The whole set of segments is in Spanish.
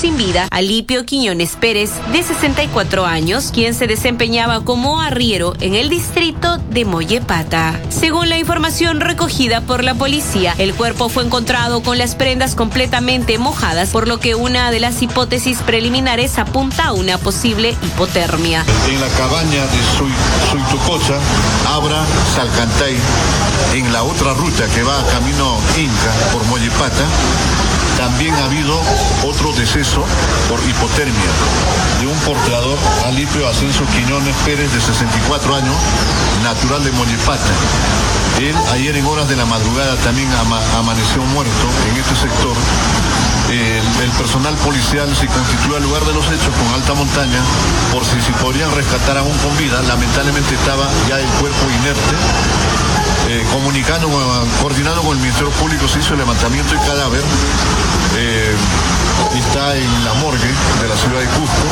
sin vida a Lipio Quiñones Pérez, de 64 años, quien se desempeñaba como arriero en el distrito de Mollepata. Según la información recogida por la policía, el cuerpo fue encontrado con las prendas completamente mojadas, por lo que una de las hipótesis preliminares apunta a una posible hipotermia. En la cabaña de Suitucocha, Abra, Salcantay, en la otra ruta que va camino Inca por Mollepata, también ha habido otro deceso por hipotermia de un porteador, Alipio Ascenso Quiñones Pérez, de 64 años, natural de Mollepata. Él ayer en horas de la madrugada también amaneció muerto en este sector. El personal policial se constituyó al lugar de los hechos con alta montaña por si podrían rescatar aún con vida. Lamentablemente estaba ya el cuerpo inerte. Coordinado con el Ministerio Público, se hizo el levantamiento del cadáver. Está en la morgue de la ciudad de Cusco.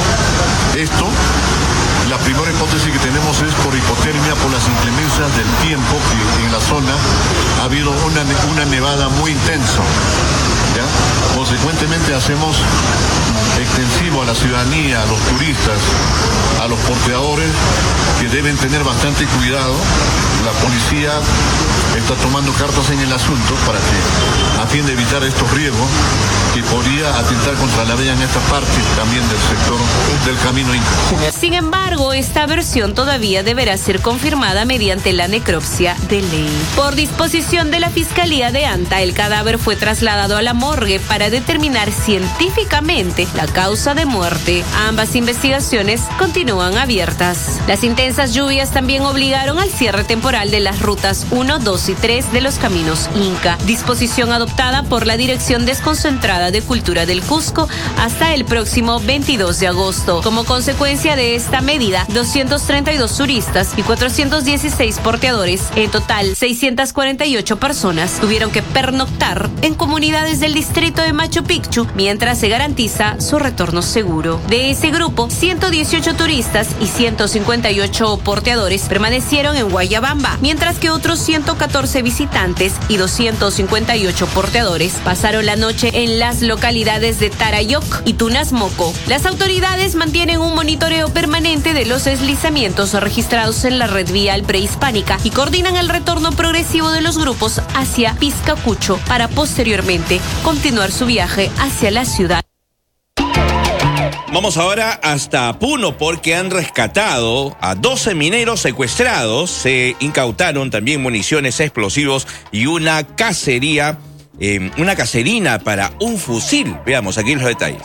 La primera hipótesis que tenemos es por hipotermia, por las inclemencias del tiempo, que en la zona ha habido una nevada muy intensa. ¿Ya? Consecuentemente hacemos extensivo a la ciudadanía, a los turistas, a los porteadores, que deben tener bastante cuidado. La policía está tomando cartas en el asunto a fin de evitar estos riesgos que podría atentar contra la vida en esta parte también del sector del camino Inca. Sin embargo, esta versión todavía deberá ser confirmada mediante la necropsia de ley. Por disposición de la Fiscalía de Anta, el cadáver fue trasladado a la morgue para determinar científicamente la causa de muerte. Ambas investigaciones continúan abiertas. Las intensas lluvias también obligaron al cierre temporal de las rutas 1, 2 y 3 de los caminos Inca, disposición adoptada por la Dirección Desconcentrada de Cultura del Cusco hasta el próximo 22 de agosto. Como consecuencia de esta medida, 232 turistas y 416 porteadores, en total 648 personas, tuvieron que pernoctar en comunidades del distrito de Machu Picchu mientras se garantiza su retorno seguro. De ese grupo, 118 turistas y 158 porteadores permanecieron en Guayabamba, mientras que otros 114 visitantes y 258 porteadores pasaron la noche en las localidades de Tarayoc y Tunasmoco. Las autoridades mantienen un monitoreo permanente de los deslizamientos registrados en la red vial prehispánica y coordinan el retorno progresivo de los grupos hacia Piscacucho para posteriormente continuar su viaje hacia la ciudad. Vamos ahora hasta Puno porque han rescatado a 12 mineros secuestrados. Se incautaron también municiones, explosivos y una cacerina para un fusil. Veamos aquí los detalles.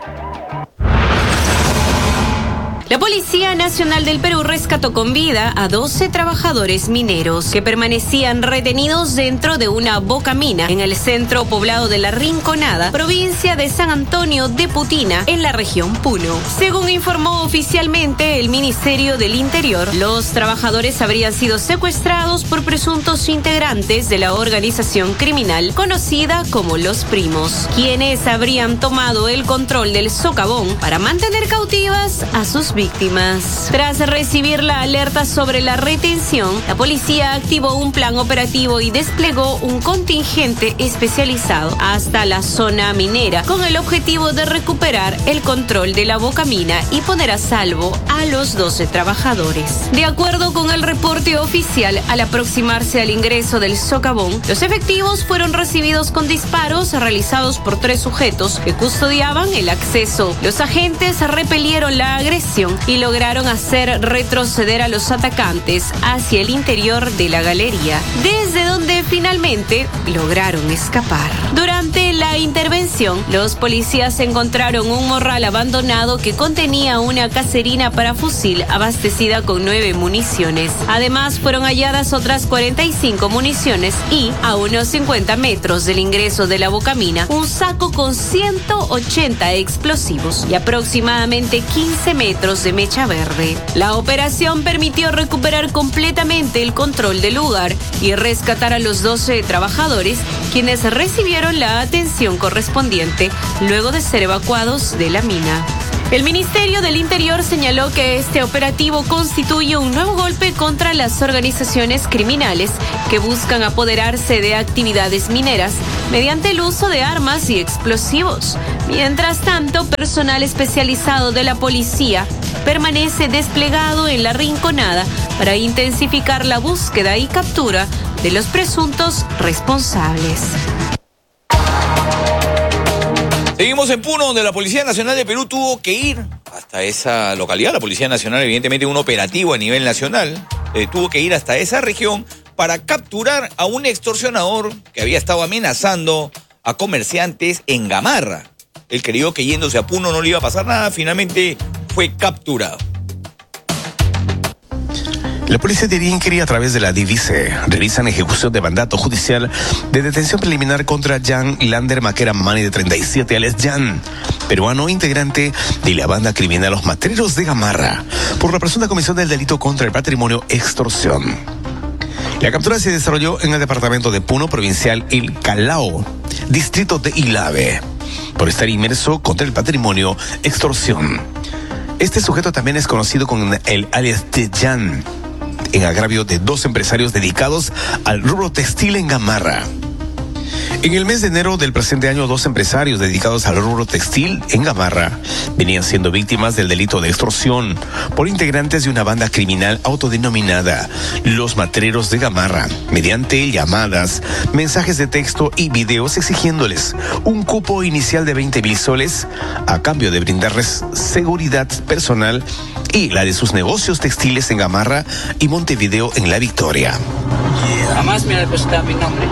La Policía Nacional del Perú rescató con vida a 12 trabajadores mineros que permanecían retenidos dentro de una bocamina en el centro poblado de La Rinconada, provincia de San Antonio de Putina, en la región Puno. Según informó oficialmente el Ministerio del Interior, los trabajadores habrían sido secuestrados por presuntos integrantes de la organización criminal conocida como Los Primos, quienes habrían tomado el control del socavón para mantener cautivas a sus víctimas. Tras recibir la alerta sobre la retención, la policía activó un plan operativo y desplegó un contingente especializado hasta la zona minera con el objetivo de recuperar el control de la bocamina y poner a salvo a los 12 trabajadores. De acuerdo con el reporte oficial, al aproximarse al ingreso del socavón, los efectivos fueron recibidos con disparos realizados por 3 sujetos que custodiaban el acceso. Los agentes repelieron la agresión y lograron hacer retroceder a los atacantes hacia el interior de la galería, desde donde finalmente lograron escapar. Durante la intervención, los policías encontraron un morral abandonado que contenía una cacerina para fusil abastecida con 9 municiones. Además, fueron halladas otras 45 municiones y, a unos 50 metros del ingreso de la bocamina, un saco con 180 explosivos y aproximadamente 15 metros de mecha verde. La operación permitió recuperar completamente el control del lugar y rescatar a los 12 trabajadores, quienes recibieron la atención correspondiente luego de ser evacuados de la mina. El Ministerio del Interior señaló que este operativo constituye un nuevo golpe contra las organizaciones criminales que buscan apoderarse de actividades mineras mediante el uso de armas y explosivos. Mientras tanto, personal especializado de la policía permanece desplegado en la Rinconada para intensificar la búsqueda y captura de los presuntos responsables. Seguimos en Puno, donde la Policía Nacional de Perú tuvo que ir hasta esa localidad. La Policía Nacional, evidentemente, un operativo a nivel nacional, tuvo que ir hasta esa región para capturar a un extorsionador que había estado amenazando a comerciantes en Gamarra. Él creyó que yéndose a Puno no le iba a pasar nada, finalmente fue capturado. La policía de Irinkeri, a través de la DIVICE, realizan ejecución de mandato judicial de detención preliminar contra Jan Lander Maquera Mamani, de 37, alias Jan, peruano integrante de la banda criminal Los Matreros de Gamarra, por la presunta comisión del delito contra el patrimonio extorsión. La captura se desarrolló en el departamento de Puno, provincial El Callao, distrito de Ilave, por estar inmerso contra el patrimonio extorsión. Este sujeto también es conocido con el alias de Jan, en agravio de 2 empresarios dedicados al rubro textil en Gamarra. En el mes de enero del presente año, 2 empresarios dedicados al rubro textil en Gamarra venían siendo víctimas del delito de extorsión por integrantes de una banda criminal autodenominada Los Matreros de Gamarra, mediante llamadas, mensajes de texto y videos exigiéndoles un cupo inicial de 20,000 soles a cambio de brindarles seguridad personal y la de sus negocios textiles en Gamarra y Montevideo en La Victoria. Jamás me ha depositado mi nombre.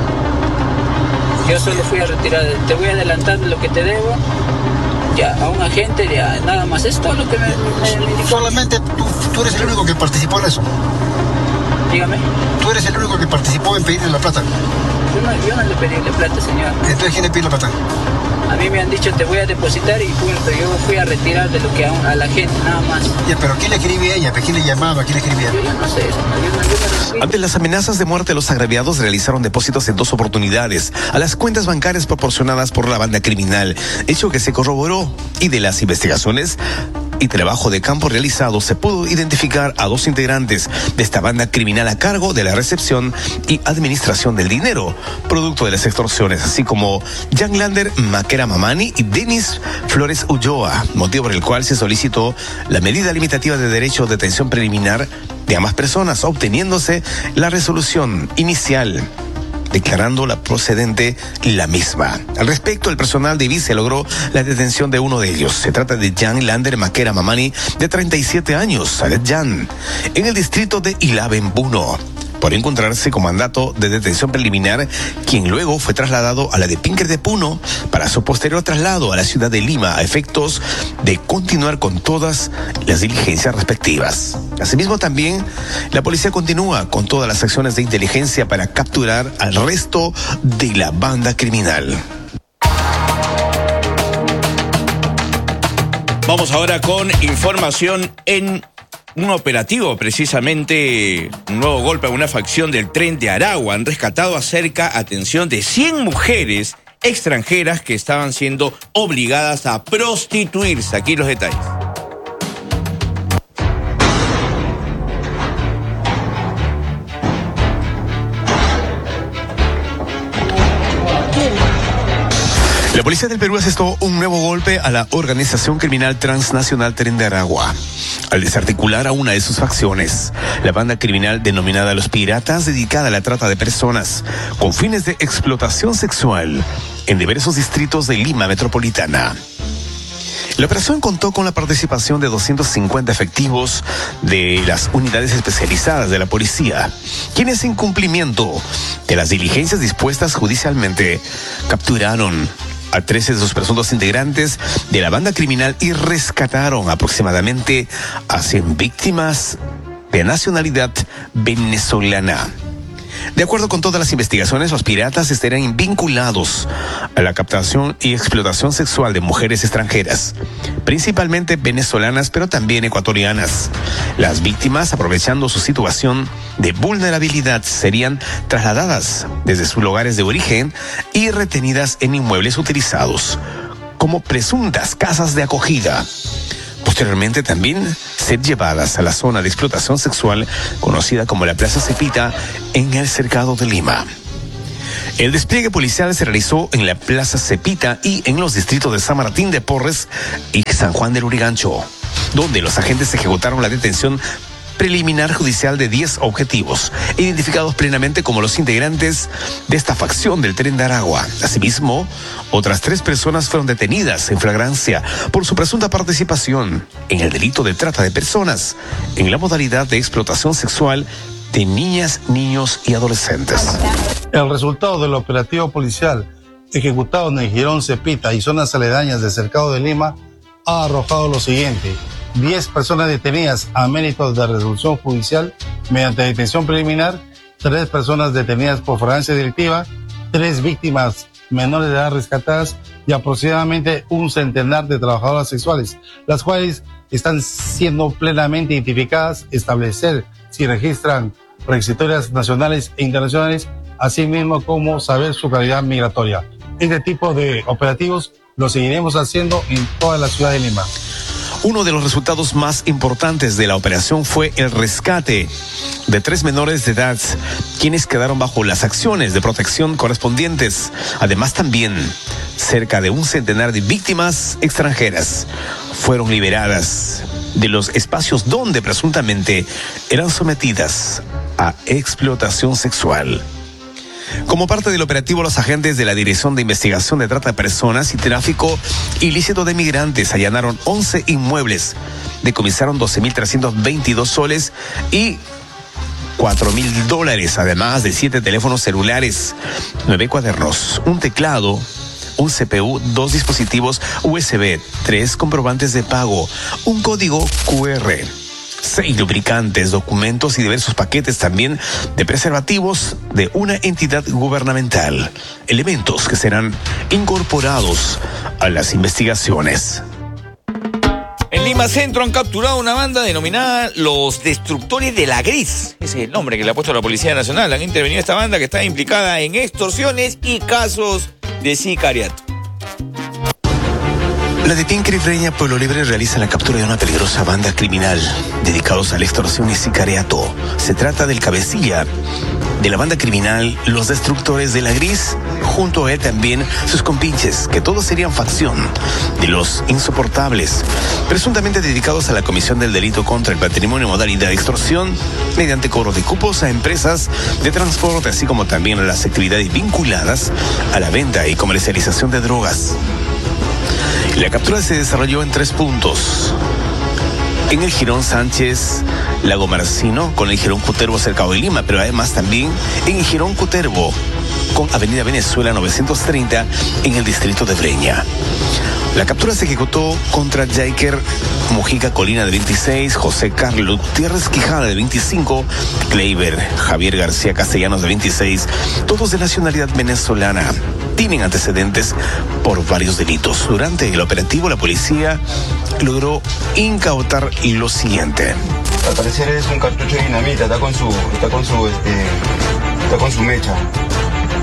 Yo solo fui a retirar, te voy a adelantar lo que te debo, ya, a un agente, ya, nada más. Es todo lo que me indicó. Solamente tú eres el único que participó en eso. Dígame. Tú eres el único que participó en pedirle la plata. Yo no le pedí la plata, señor. Entonces, ¿quién le pide la plata? A mí me han dicho, te voy a depositar y punto. Yo fui a retirar de lo que a la gente, nada más. Ya, pero ¿quién le escribía a ella? ¿Quién le llamaba? ¿Quién le escribía? Yo no sé, señor. Ante las amenazas de muerte, los agraviados realizaron depósitos en 2 oportunidades a las cuentas bancarias proporcionadas por la banda criminal, hecho que se corroboró, y de las investigaciones y trabajo de campo realizado se pudo identificar a 2 integrantes de esta banda criminal a cargo de la recepción y administración del dinero, producto de las extorsiones, así como Jan Lander Maquera Mamani y Denis Flores Ulloa, motivo por el cual se solicitó la medida limitativa de derecho de detención preliminar de ambas personas, obteniéndose la resolución inicial, declarando la procedente la misma. Al respecto, el personal de DIVICE logró la detención de uno de ellos. Se trata de Jan Lander Maquera Mamani, de 37 años, alias Jan, en el distrito de Ilave, en Puno, por encontrarse con mandato de detención preliminar, quien luego fue trasladado a la de Pinker de Puno para su posterior traslado a la ciudad de Lima a efectos de continuar con todas las diligencias respectivas. Asimismo, también la policía continúa con todas las acciones de inteligencia para capturar al resto de la banda criminal. Vamos ahora con información en un operativo, precisamente un nuevo golpe a una facción del Tren de Aragua. Han rescatado atención, de 100 mujeres extranjeras que estaban siendo obligadas a prostituirse. Aquí los detalles. La policía del Perú asestó un nuevo golpe a la organización criminal transnacional Tren de Aragua, al desarticular a una de sus facciones, la banda criminal denominada Los Piratas, dedicada a la trata de personas con fines de explotación sexual en diversos distritos de Lima metropolitana. La operación contó con la participación de 250 efectivos de las unidades especializadas de la policía, quienes, en cumplimiento de las diligencias dispuestas judicialmente, capturaron a 13 de sus presuntos integrantes de la banda criminal y rescataron aproximadamente a 100 víctimas de nacionalidad venezolana. De acuerdo con todas las investigaciones, los piratas estarían vinculados a la captación y explotación sexual de mujeres extranjeras, principalmente venezolanas, pero también ecuatorianas. Las víctimas, aprovechando su situación de vulnerabilidad, serían trasladadas desde sus lugares de origen y retenidas en inmuebles utilizados como presuntas casas de acogida. Posteriormente también ser llevadas a la zona de explotación sexual conocida como la Plaza Cepita en el cercado de Lima. El despliegue policial se realizó en la Plaza Cepita y en los distritos de San Martín de Porres y San Juan del Urigancho, donde los agentes ejecutaron la detención preliminar judicial de 10 objetivos, identificados plenamente como los integrantes de esta facción del Tren de Aragua. Asimismo, otras 3 personas fueron detenidas en flagrancia por su presunta participación en el delito de trata de personas, en la modalidad de explotación sexual de niñas, niños y adolescentes. El resultado del operativo policial ejecutado en el Jirón Cepita y zonas aledañas del Cercado de Lima ha arrojado lo siguiente: 10 personas detenidas a méritos de resolución judicial mediante detención preliminar, 3 personas detenidas por flagrancia delictiva, 3 víctimas menores de edad rescatadas y aproximadamente un centenar de trabajadoras sexuales, las cuales están siendo plenamente identificadas, establecer si registran requisitorias nacionales e internacionales, así mismo como saber su calidad migratoria. Este tipo de operativos lo seguiremos haciendo en toda la ciudad de Lima. Uno de los resultados más importantes de la operación fue el rescate de 3 menores de edad, quienes quedaron bajo las acciones de protección correspondientes. Además, también cerca de un centenar de víctimas extranjeras fueron liberadas de los espacios donde presuntamente eran sometidas a explotación sexual. Como parte del operativo, los agentes de la Dirección de Investigación de Trata de Personas y Tráfico Ilícito de Migrantes allanaron 11 inmuebles, decomisaron 12.322 soles y $4.000, además de 7 teléfonos celulares, 9 cuadernos, un teclado, un CPU, 2 dispositivos USB, 3 comprobantes de pago, un código QR, 6 lubricantes, documentos y diversos paquetes también de preservativos de una entidad gubernamental. Elementos que serán incorporados a las investigaciones. En Lima Centro han capturado una banda denominada Los Destructores de la Gris. Ese es el nombre que le ha puesto la Policía Nacional. Han intervenido esta banda que está implicada en extorsiones y casos de sicariato. La de Pincre y Breña, Pueblo Libre, realiza la captura de una peligrosa banda criminal dedicados a la extorsión y sicariato. Se trata del cabecilla de la banda criminal Los Destructores de la Gris, junto a él también sus compinches, que todos serían facción de los insoportables, presuntamente dedicados a la comisión del delito contra el patrimonio, modalidad de extorsión mediante cobro de cupos a empresas de transporte, así como también a las actividades vinculadas a la venta y comercialización de drogas. La captura se desarrolló en 3 puntos. En el Jirón Sánchez, Lago Marcino, con el Jirón Cutervo, Cercado de Lima, pero además también en el Jirón Cutervo, con Avenida Venezuela 930, en el distrito de Breña. La captura se ejecutó contra Jaiker Mujica Colina, de 26, José Carlos Gutiérrez Quijada, de 25, Kleiber Javier García Castellanos, de 26, todos de nacionalidad venezolana. Tienen antecedentes por varios delitos. Durante el operativo, la policía logró incautar lo siguiente. Al parecer es un cartucho de dinamita, está con su mecha.